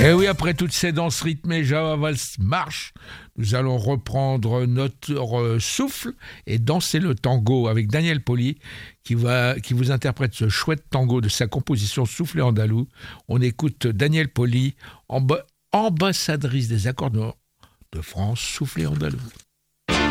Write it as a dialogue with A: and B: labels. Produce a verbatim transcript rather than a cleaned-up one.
A: Et oui, après toutes ces danses rythmées, Java Valse marche, nous allons reprendre notre souffle et danser le tango avec Daniel Poli qui, va, qui vous interprète ce chouette tango de sa composition Soufflé andalou. On écoute Daniel Poli, amb- ambassadrice des accords de France, Soufflé andalou.